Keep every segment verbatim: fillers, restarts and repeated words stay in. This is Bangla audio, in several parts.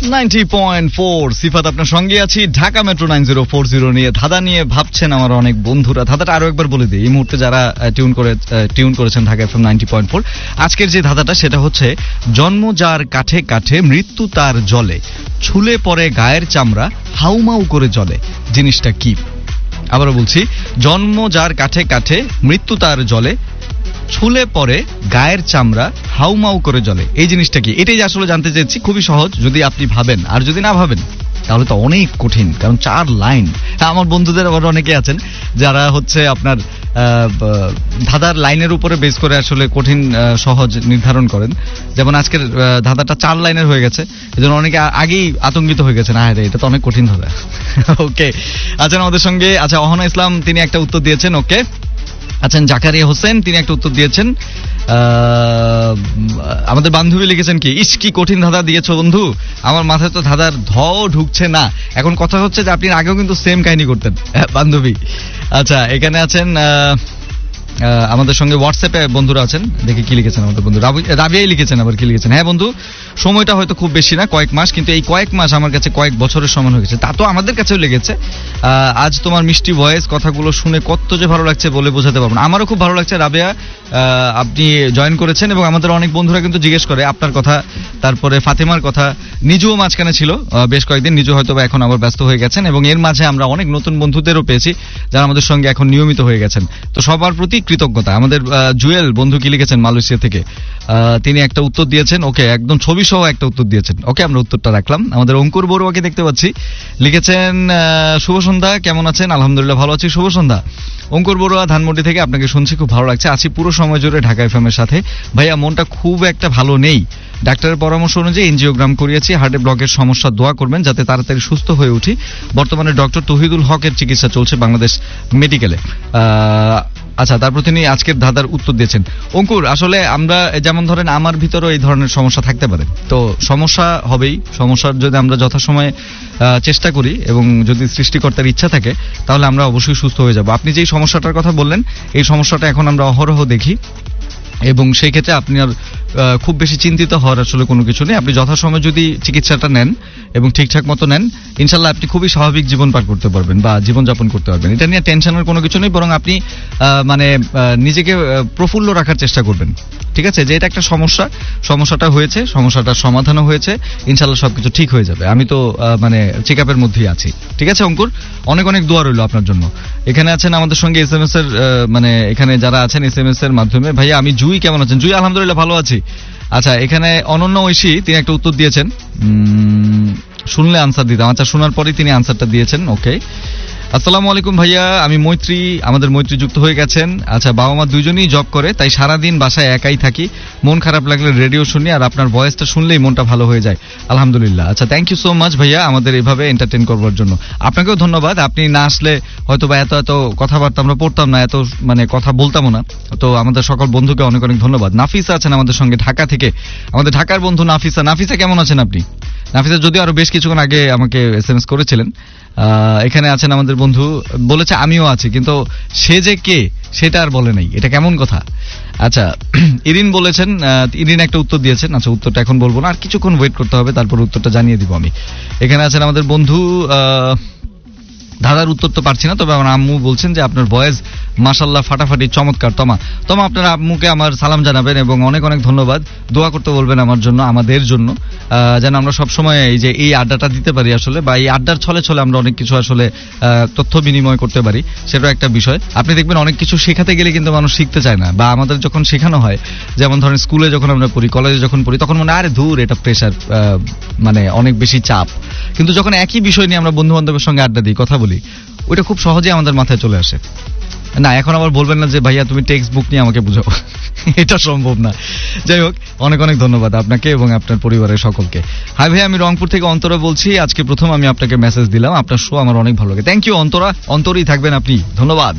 নাইনটি পয়েন্ট ফোর সিফাত আপনার সঙ্গে আছি Dhaka metro nine zero four zero নিয়ে। ধাঁধা নিয়ে ভাবছেন আমার অনেক বন্ধুরা। ধাঁধাটা আরো একবার বলে দিই, এই মুহূর্তে যারা টিউন করে টিউন করেছেন Dhaka FM ninety point four. আজকের যে ধাঁধাটা সেটা হচ্ছে, জন্ম যার কাঠে কাঠে মৃত্যু তার জলে, ছুলে পরে গায়ের চামড়া হাউমাউ করে জ্বলে, জিনিসটা কি? আবারও বলছি, জন্ম যার কাঠে কাঠে মৃত্যু তার জলে, ছুলে পরে গায়ের চামড়া হাউমাউ করে জ্বলে, এই জিনিসটা কি? এটাই আসলে জানতে চেয়েছি। খুবই সহজ যদি আপনি ভাবেন, আর যদি না ভাবেন তাহলে তো অনেক কঠিন, কারণ চার লাইন। আমার বন্ধুদের আবার অনেকে আছেন যারা হচ্ছে আপনার ধাঁধার লাইনের উপরে বেস করে আসলে কঠিন সহজ নির্ধারণ করেন। যেমন আজকের ধাঁধাটা চার লাইনের হয়ে গেছে, এই জন্য অনেকে আগেই আতঙ্কিত হয়ে গেছেন, আরে এটা তো অনেক কঠিন ধাঁধা। ওকে, আছেন আমাদের সঙ্গে, আচ্ছা অহনা ইসলাম, তিনি একটা উত্তর দিয়েছেন। ওকে, আছেন জাকারিয়া হোসেন, তিনি একটা উত্তর দিয়েছেন। আমাদের বান্ধবী লিখেছেন কি, ইস কি কঠিন ধাঁধা দিয়েছো বন্ধু, আমার মাথায় তো ধাঁধার ধ ঢুকছে না। এখন কথা হচ্ছে যে আপনি আগেও কিন্তু সেম কাহিনী করতেন বান্ধবী। আচ্ছা, এখানে আছেন আমাদের সঙ্গে হোয়াটসঅ্যাপে বন্ধুরা আছেন, দেখি কি লিখেছেন আমাদের বন্ধু। রাবিয়াই লিখেছেন, আবার কি লিখেছেন, হ্যাঁ বন্ধু সময়টা হয়তো খুব বেশি না, কয়েক মাস, কিন্তু এই কয়েক মাস আমার কাছে কয়েক বছরের সমান হয়ে গেছে, তা তো আমাদের কাছেও লেগেছে। আজ তোমার মিষ্টি ভয়েস, কথাগুলো শুনে কত যে ভালো লাগছে বলে বোঝাতে পারবো না। আমারও খুব ভালো লাগছে রাবিয়া, আপনি জয়েন করেছেন, এবং আমাদের অনেক বন্ধুরা কিন্তু জিজ্ঞেস করে আপনার কথা, তারপরে ফাতেমার কথা। নিজেও মাঝখানে ছিল বেশ কয়েকদিন, নিজেও হয়তো বা এখন আবার ব্যস্ত হয়ে গেছেন, এবং এর মাঝে আমরা অনেক নতুন বন্ধুদেরও পেয়েছি যারা আমাদের সঙ্গে এখন নিয়মিত হয়ে গেছেন। তো সবার প্রতি কৃতজ্ঞতা। আমাদের জুয়েল বন্ধু কি লিখেছেন মালয়েশিয়া থেকে, তিনি একটা উত্তর দিয়েছেন। ওকে, একদম ছবি সহ একটা উত্তর দিয়েছেন। ওকে, আমরা উত্তরটা রাখলাম। আমাদের অঙ্কুর বড়ুয়াকে দেখতে পাচ্ছি, লিখেছেন শুভ সন্ধ্যা, কেমন আছেন? আলহামদুলিল্লাহ ভালো আছি, শুভ সন্ধ্যা। অঙ্কুর বড়ুয়া ধানমন্ডি থেকে, আপনাকে শুনছি খুব ভালো লাগছে, আছি পুরো সময় জুড়ে ঢাকা এফএম এর সাথে। ভাইয়া মনটা খুব একটা ভালো নেই, ডাক্তারের পরামর্শ অনুযায়ী এনজিওগ্রাম করিয়েছি, হার্টে ব্লকের সমস্যা, দোয়া করবেন যাতে তাড়াতাড়ি সুস্থ হয়ে উঠি। বর্তমানে ডক্টর তহিদুল হকের চিকিৎসা চলছে বাংলাদেশ মেডিকেলে। আচ্ছা, তারপর তিনি আজকের ধাঁধার উত্তর দিয়েছেন। অঙ্কুর, আসলে আমরা যেমন ধরেন আমার ভিতরেও এই ধরনের সমস্যা থাকতে পারে, তো সমস্যা হবেই। সমস্যার যদি আমরা যথাসময়ে চেষ্টা করি এবং যদি সৃষ্টিকর্তার ইচ্ছা থাকে তাহলে আমরা অবশ্যই সুস্থ হয়ে যাব। আপনি যেই সমস্যাটার কথা বললেন, এই সমস্যাটা এখন আমরা অহরহ দেখি, এবং সেই ক্ষেত্রে আপনি আর খুব বেশি চিন্তিত হওয়ার আসলে কোনো কিছু নেই। আপনি যথাসময়ে যদি চিকিৎসাটা নেন এবং ঠিকঠাক মতো নেন, ইনশাল্লাহ আপনি খুবই স্বাভাবিক জীবন পার করতে পারবেন বা জীবনযাপন করতে পারবেন। এটা নিয়ে টেনশনের কোনো কিছু নেই, বরং আপনি মানে নিজেকে প্রফুল্ল রাখার চেষ্টা করবেন। ঠিক আছে, যে এটা একটা সমস্যা, সমস্যাটা হয়েছে, সমস্যাটার সমাধানও হয়েছে, ইনশাল্লাহ সবকিছু ঠিক হয়ে যাবে। আমি তো মানে চেক আপের মধ্যেই আছি। ঠিক আছে অঙ্কুর, অনেক অনেক দোয়া রইল আপনার জন্য। এখানে আছেন আমাদের সঙ্গে এস এম এস এর মানে এখানে যারা আছেন এস এম এস এর মাধ্যমে, ভাইয়া আমি জুই, কেমন আছেন? জুই আলহামদুলিল্লাহ ভালো আছি। আচ্ছা, এখানে অনন্য ঐশী, তিনি একটা উত্তর দিয়েছেন, শুনলে আনসার দিতাম। আচ্ছা, শোনার পরেই তিনি আনসারটা দিয়েছেন। ওকে, আসসালামু আলাইকুম ভাইয়া, আমি মৈত্রী, আমাদের মৈত্রী যুক্ত হয়ে গেছেন। আচ্ছা, বাবা মা দুজনেই জব করে, তাই সারাদিন বাসায় একাই থাকি, মন খারাপ লাগলে রেডিও শুনি, আর আপনার ভয়েসটা শুনলেই মনটা ভালো হয়ে যায়, আলহামদুলিল্লাহ। আচ্ছা, থ্যাংক ইউ সো মাচ ভাইয়া আমাদের এভাবে এন্টারটেইন করবার জন্য। আপনাকেও ধন্যবাদ, আপনি না আসলে হয়তো বা এত এত কথাবার্তা আমরা পড়তাম না, এত মানে কথা বলতামও না। তো আমাদের সকল বন্ধুকে অনেক অনেক ধন্যবাদ। নাফিসা আছেন আমাদের সঙ্গে ঢাকা থেকে, আমাদের ঢাকার বন্ধু নাফিসা। নাফিসা কেমন আছেন আপনি? নাফিসা যদিও আরো বেশ কিছুক্ষণ আগে আমাকে এস এম এস করেছিলেন। এখানে আছেন আমাদের বন্ধু, বলেছে আমিও আছি, কিন্তু সে যে কে সেটা আর বলে নাই, এটা কেমন কথা? আচ্ছা, ইরিন বলেছেন, ইরিন একটা উত্তর দিয়েছেন। আচ্ছা, উত্তরটা এখন বলবো না, আর কিছুক্ষণ ওয়েট করতে হবে, তারপর উত্তরটা জানিয়ে দিব আমি। এখানে আছেন আমাদের বন্ধু, ধাঁধার উত্তর তো পারছি না, তবে আমার আম্মু বলছেন যে আপনার ভয়েস মাশাল্লাহ ফাটাফাটি, চমৎকার। তমা তমা আপনার আম্মুকে আমার সালাম জানাবেন এবং অনেক অনেক ধন্যবাদ, দোয়া করতে বলবেন আমার জন্য, আমাদের জন্য, যেন আমরা সবসময় এই যে এই আড্ডাটা দিতে পারি আসলে, বা এই আড্ডার ছলে ছলে আমরা অনেক কিছু আসলে তথ্য বিনিময় করতে পারি, সেটাও একটা বিষয়। আপনি দেখবেন অনেক কিছু শেখাতে গেলে কিন্তু মানুষ শিখতে চায় না, বা আমাদের যখন শেখানো হয়, যেমন ধরেন স্কুলে যখন আমরা পড়ি, কলেজে যখন পড়ি, তখন মনে হয় আরে ধুর এটা প্রেশার, মানে অনেক বেশি চাপ, কিন্তু যখন একই বিষয় নিয়ে আমরা বন্ধু বান্ধবের সঙ্গে আড্ডা দিই, কথা বলি, ওইটা খুব সহজেই আমাদের মাথায় চলে আসে। না, এখন আবার বলবেন না যে ভাইয়া তুমি টেক্সট বুক নিয়ে আমাকে বুঝাও, এটা সম্ভব না। যাই হোক, অনেক অনেক ধন্যবাদ আপনাকে এবং আপনার পরিবারের সকলকে। হাই ভাই, আমি রংপুর থেকে অন্তরা বলছি, আজকে প্রথম আমি আপনাকে মেসেজ দিলাম, আপনার শো আমার অনেক ভালো লাগে। থ্যাংক ইউ অন্তরা, অন্তরই থাকবেন আপনি, ধন্যবাদ।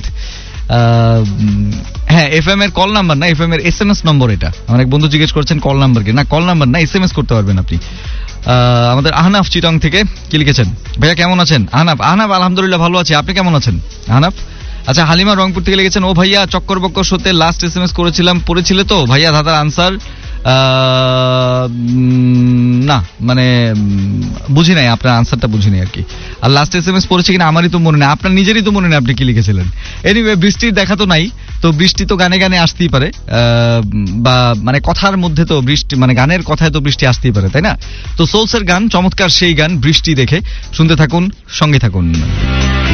হ্যাঁ, এফ এম এর কল নাম্বার না, এফ এম এর এস এম এস নম্বর এটা। আমার এক বন্ধু জিজ্ঞেস করছেন কল নাম্বার কি, না কল নাম্বার না, এস এম এস করতে পারবেন আপনি। আমাদের আহনাফ চিটং থেকে কি লিখেছেন, ভাইয়া কেমন আছেন? আহনাফ, আহনাফ আলহামদুলিল্লাহ ভালো আছি, আপনি কেমন আছেন আহনাফ? আচ্ছা, হালিমা রংপুর থেকে লিখেছেন, ও ভাইয়া চক্কর বক্কর শোতে লাস্ট এস এম এস করেছিলাম, পড়েছিলে তো ভাইয়া ধাঁধার আনসার, না মানে বুঝি নাই আপনার আনসারটা, বুঝি নাই আর কি। আর লাস্ট এস এম এস পড়েছে কিনা আমারই তো মনে নেই, আপনার নিজেরই তো মনে নেই আপনি কি লিখেছিলেন। এনিওয়ে, বৃষ্টির দেখা তো নাই, তো বৃষ্টি তো গানে গানে আসতেই পারে, বা মানে কথার মধ্যে তো বৃষ্টি, মানে গানের কথায় তো বৃষ্টি আসতেই পারে, তাই না? তো সোলসের গান, চমৎকার সেই গান বৃষ্টি দেখে, শুনতে থাকুন, সঙ্গে থাকুন।